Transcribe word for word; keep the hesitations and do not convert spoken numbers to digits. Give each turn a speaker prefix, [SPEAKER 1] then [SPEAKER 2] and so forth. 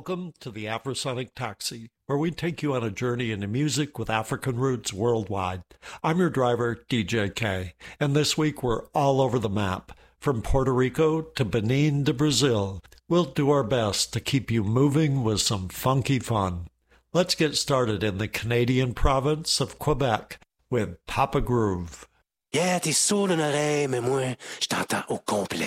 [SPEAKER 1] Welcome to the Afrosonic Taxi, where we take you on a journey into music with African roots worldwide. I'm your driver, D J K, and this week we're all over the map. From Puerto Rico to Benin to Brazil, we'll do our best to keep you moving with some funky fun. Let's get started in the Canadian province of Quebec with Papa Groove.
[SPEAKER 2] Yeah, t'es sourd d'une oreille, mais moi, je t'entends au complet.